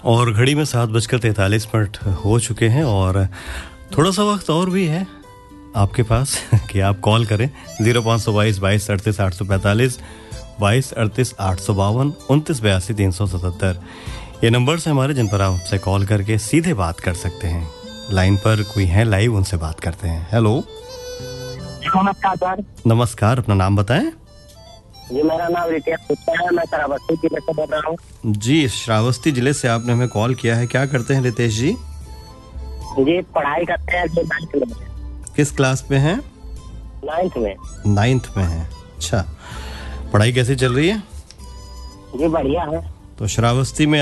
और घड़ी में 7:43 हो चुके हैं और थोड़ा सा वक्त और भी है आपके पास कि आप कॉल करें 0522 22 38 845 22 38 852 29 82 377। ये नंबर्स हैं हमारे जिन पर आप हमसे कॉल करके सीधे बात कर सकते हैं। लाइन पर कोई है लाइव, उनसे बात करते हैं। हेलो, नमस्कार सर। नमस्कार, अपना नाम बताएं। जी मेरा नाम रितेश गुप्ता है, मैं श्रावस्ती जिले से बोल रहा हूँ। जी, श्रावस्ती जिले से आपने हमें कॉल किया है। क्या करते हैं रितेश जी? जी पढ़ाई करते हैं, जो 9th में। किस क्लास में हैं? 9th में। 9th में हैं। अच्छा, पढ़ाई कैसी चल रही है? जी बढ़िया है। तो श्रावस्ती में